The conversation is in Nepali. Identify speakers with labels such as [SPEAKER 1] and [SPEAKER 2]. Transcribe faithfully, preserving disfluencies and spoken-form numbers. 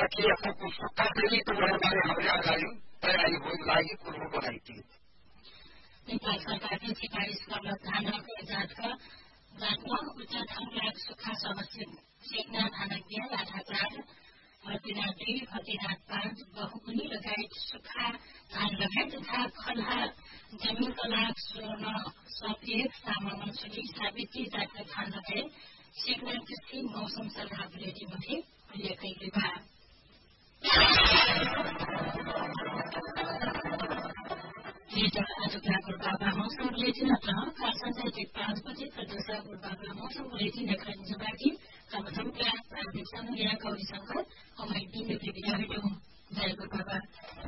[SPEAKER 1] कि यस्तो सुक्खा देवीको बारे हामीले अगाडि तयारी हुन लागि पूर्व बनाइथी
[SPEAKER 2] नेपाल सरकारले सिफारिस गर्न थानाको जातका जातमा उच्च थाना सुक्खा समष्टि सेकना थानाज्ञ लाठाचार हतिनाथ दुई हतिनाथ पाँच बहुमुनि लगायत सुक्खा धान लगायत तथा खल्हा जमीनका लाभ स्वर्ण सफेद तामाङ छुटी सावित्री जातका धान लगायत सेकना कृषि मौसम सल्लाह बुलेटिनमध्ये उल्लेख गरिएको आजका पूर्वाभास मौसम बुलेटिन संध्या पाँच बजे प्रदेश पूर्वाभास मौसम बुलेटिन लेखन बाँकी प्राविधिक सामग्री गौरी शंकर अमर दिन विदा जय पूर्वाभास